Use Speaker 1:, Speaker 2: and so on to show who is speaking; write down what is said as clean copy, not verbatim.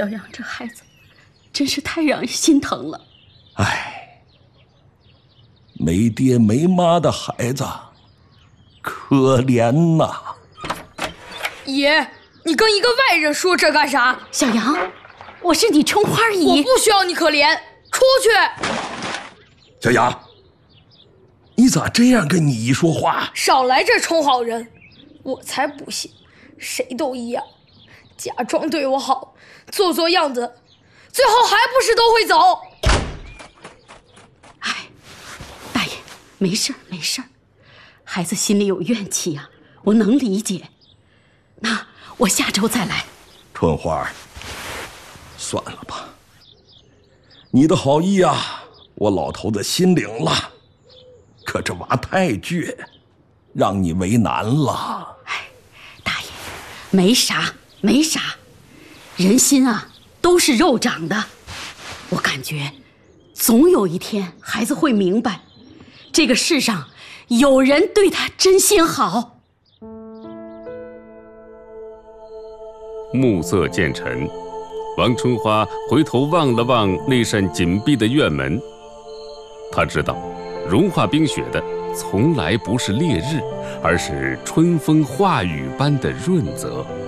Speaker 1: 小杨这孩子真是太让人心疼了。
Speaker 2: 哎，没爹没妈的孩子，可怜呐！
Speaker 3: 爷，你跟一个外人说这干啥？
Speaker 1: 小杨，我是你春花姨，
Speaker 3: 我不需要你可怜，出去！
Speaker 2: 小杨，你咋这样跟你姨说话？
Speaker 3: 少来这充好人，我才不信，谁都一样，假装对我好，做做样子，最后还不是都会走。
Speaker 1: 哎，大爷，没事没事，孩子心里有怨气呀，我能理解。那我下周再来。
Speaker 2: 春花，算了吧，你的好意啊，我老头子心领了，可这娃太倔，让你为难了。
Speaker 1: 哎，大爷，没啥没啥，人心啊都是肉长的，我感觉总有一天孩子会明白，这个世上有人对他真心好。
Speaker 4: 暮色渐沉，王春花回头望了望那扇紧闭的院门，她知道融化冰雪的从来不是烈日，而是春风化雨般的润泽。